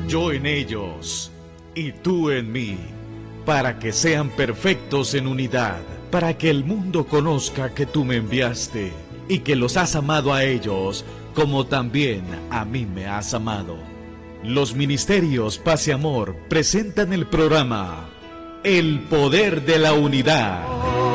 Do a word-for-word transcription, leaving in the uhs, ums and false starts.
yo en ellos y tú en mí, para que sean perfectos en unidad, para que el mundo conozca que tú me enviaste y que los has amado a ellos como también a mí me has amado. Los Ministerios Paz y Amor presentan el programa El Poder de la Unidad.